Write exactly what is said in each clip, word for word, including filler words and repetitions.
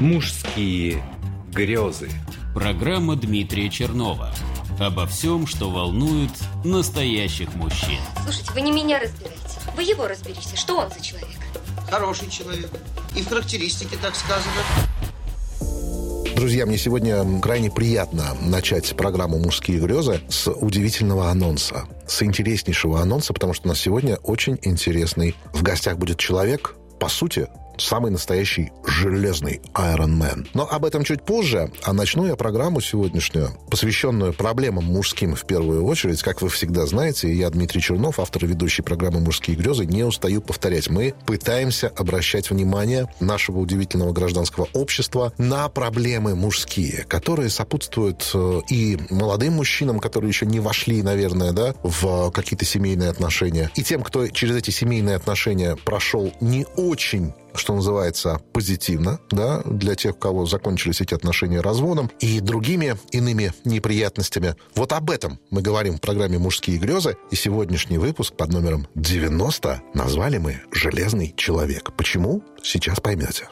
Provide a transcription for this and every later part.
Мужские грезы. Программа Дмитрия Чернова. Обо всем, что волнует настоящих мужчин. Слушайте, вы не меня разбираете. Вы его разберите. Что он за человек? Хороший человек. И в характеристике так сказано. Друзья, мне сегодня крайне приятно начать программу «Мужские грезы» с удивительного анонса. С интереснейшего анонса, потому что у нас сегодня очень интересный. В гостях будет человек, по сути, самый настоящий железный Iron Man. Но об этом чуть позже. А начну я программу сегодняшнюю, посвященную проблемам мужским в первую очередь. Как вы всегда знаете, я, Дмитрий Чернов, автор и ведущий программы «Мужские грезы», не устаю повторять. Мы пытаемся обращать внимание нашего удивительного гражданского общества на проблемы мужские, которые сопутствуют и молодым мужчинам, которые еще не вошли, наверное, да, в какие-то семейные отношения, и тем, кто через эти семейные отношения прошел не очень, что называется, позитивно, да, для тех, у кого закончились эти отношения разводом и другими иными неприятностями. Вот об этом мы говорим в программе «Мужские грезы», и сегодняшний выпуск под номером девяносто назвали мы «Железный человек». Почему? Сейчас поймете.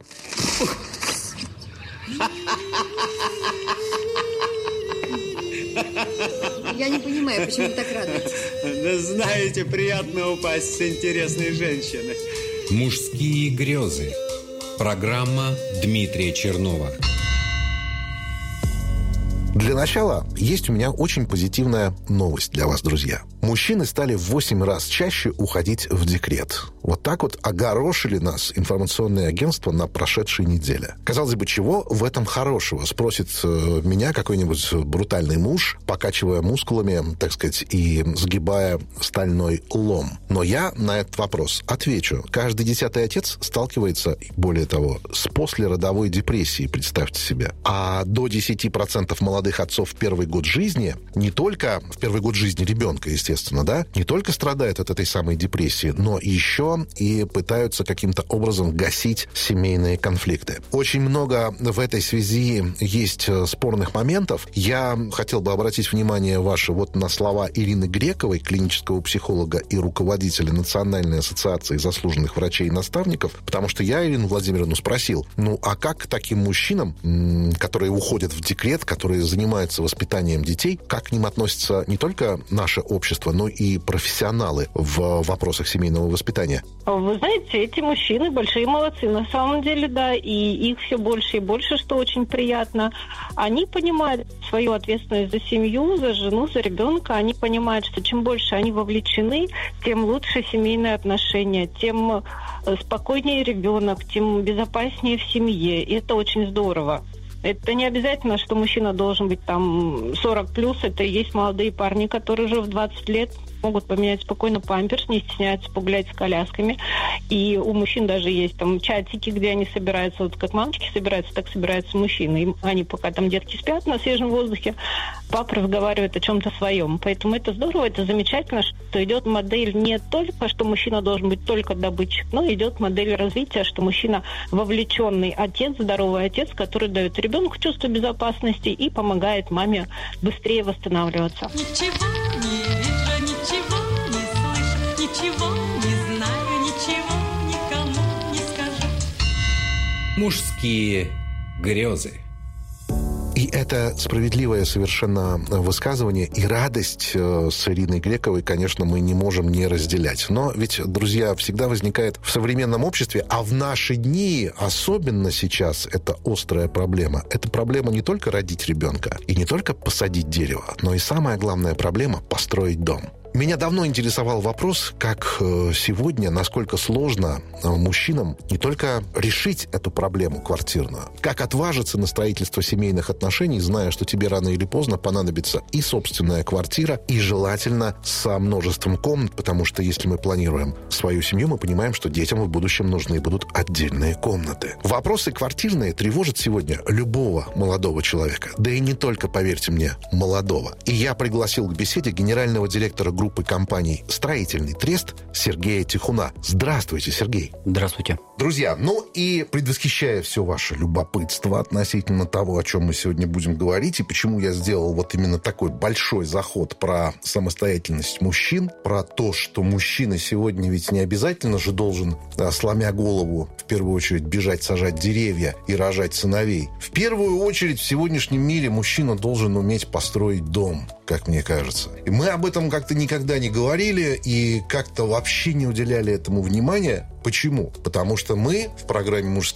Я не понимаю, почему вы так радуетесь. Да знаете, приятно упасть с интересной женщиной. Мужские грезы. Программа Дмитрия Чернова. Для начала есть у меня очень позитивная новость для вас, друзья. Мужчины стали в восемь раз чаще уходить в декрет. Вот так вот огорошили нас информационные агентства на прошедшей неделе. Казалось бы, чего в этом хорошего? Спросит э, меня какой-нибудь брутальный муж, покачивая мускулами, так сказать, и сгибая стальной лом. Но я на этот вопрос отвечу. Каждый десятый отец сталкивается, более того, с послеродовой депрессией, представьте себе. А до десять процентов молодых отцов в первый год жизни, не только в первый год жизни ребенка, естественно, да, не только страдают от этой самой депрессии, но еще и пытаются каким-то образом гасить семейные конфликты. Очень много в этой связи есть спорных моментов. Я хотел бы обратить внимание ваше вот на слова Ирины Грековой, клинического психолога и руководителя Национальной ассоциации заслуженных врачей и наставников, потому что я Ирину Владимировну спросил, ну а как таким мужчинам, которые уходят в декрет, которые занимаются воспитанием детей, как к ним относится не только наше общество, но и профессионалы в вопросах семейного воспитания? Вы знаете, эти мужчины большие молодцы, на самом деле, да, и их все больше и больше, что очень приятно. Они понимают свою ответственность за семью, за жену, за ребенка. Они понимают, что чем больше они вовлечены, тем лучше семейные отношения, тем спокойнее ребенок, тем безопаснее в семье. И это очень здорово. Это не обязательно, что мужчина должен быть там сорок плюс. Это и есть молодые парни, которые уже в двадцать лет могут поменять спокойно памперс, не стесняются погулять с колясками. И у мужчин даже есть там чатики, где они собираются, вот как мамочки собираются, так собираются мужчины. И они пока там детки спят на свежем воздухе, папа разговаривает о чем-то своем. Поэтому это здорово, это замечательно, что идет модель не только, что мужчина должен быть только добытчик, но идет модель развития, что мужчина вовлеченный отец, здоровый отец, который дает ребенку чувство безопасности и помогает маме быстрее восстанавливаться. Ничего не вижу, ничего не слышу, ничего не знаю, ничего никому не скажу. Мужские грезы. И это справедливое совершенно высказывание, и радость с Ириной Грековой, конечно, мы не можем не разделять. Но ведь, друзья, всегда возникает в современном обществе, а в наши дни особенно сейчас это острая проблема. Это проблема не только родить ребенка и не только посадить дерево, но и самая главная проблема – построить дом. Меня давно интересовал вопрос, как сегодня, насколько сложно мужчинам не только решить эту проблему квартирную, как отважиться на строительство семейных отношений, зная, что тебе рано или поздно понадобится и собственная квартира, и желательно со множеством комнат, потому что если мы планируем свою семью, мы понимаем, что детям в будущем нужны будут отдельные комнаты. Вопросы квартирные тревожат сегодня любого молодого человека, да и не только, поверьте мне, молодого. И я пригласил к беседе генерального директора группы компаний «Строительный трест» Сергея Тихуна. Здравствуйте, Сергей. Здравствуйте. Друзья, ну и предвосхищая все ваше любопытство относительно того, о чем мы сегодня будем говорить, и почему я сделал вот именно такой большой заход про самостоятельность мужчин, про то, что мужчина сегодня ведь не обязательно же должен, сломя голову, в первую очередь бежать сажать деревья и рожать сыновей. В первую очередь в сегодняшнем мире мужчина должен уметь построить дом, как мне кажется. И мы об этом как-то никогда не говорили и как-то вообще не уделяли этому внимания. Почему? Потому что мы в программе «Мужские